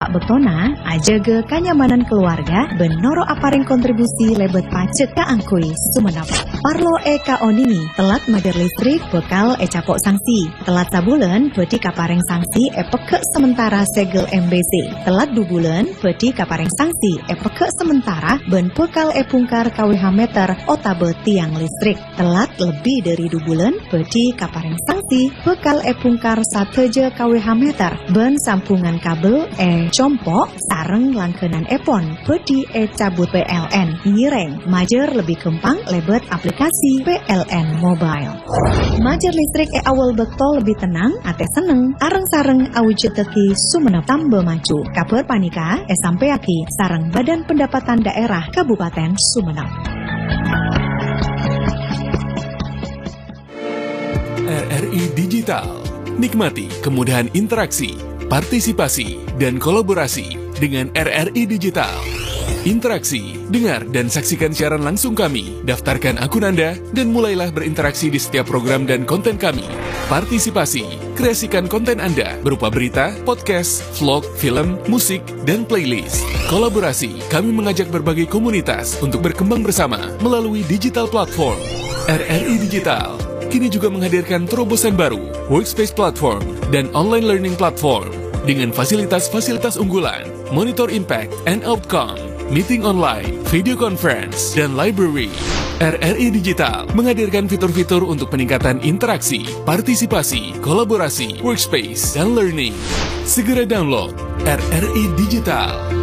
dampak bektona, ajaga kenyamanan keluarga, benoro aparing kontribusi lebet pacet kaangkui Sumenep. Parlo eka onini, telat mader listrik bekal capok sanksi. Telat sabulan, bedi kapareng sanksi peke sementara segel MBC. Telat 2 bulan, bedi kapareng sanksi peke sementara ben bekal pungkar KWH meter otabe tiang listrik. Telat lebih dari 2 bulan, bedi kapareng sanksi bekal pungkar sateje KWH meter ben sampungan kabel compok sareng langkenan epon bedi cabut PLN. Yireng, majer lebih kempang lebet aplikasi PLN Mobile. Majer listrik awal bekto lebih tenang, ate seneng, areng-sareng awujud teki Sumenep tambah maju. Kabar panika, sampai aki, sareng Badan Pendapatan Daerah Kabupaten Sumenep. RRI Digital. Nikmati kemudahan interaksi, partisipasi, dan kolaborasi dengan RRI Digital. Interaksi, dengar dan saksikan siaran langsung kami, daftarkan akun Anda, dan mulailah berinteraksi di setiap program dan konten kami. Partisipasi, kreasikan konten Anda berupa berita, podcast, vlog, film, musik, dan playlist. Kolaborasi, kami mengajak berbagai komunitas untuk berkembang bersama melalui digital platform. RRI Digital kini juga menghadirkan terobosan baru, workspace platform, dan online learning platform dengan fasilitas-fasilitas unggulan, monitor impact and outcome, meeting online, video conference, dan library. RRI Digital menghadirkan fitur-fitur untuk peningkatan interaksi, partisipasi, kolaborasi, workspace, dan learning. Segera download RRI Digital.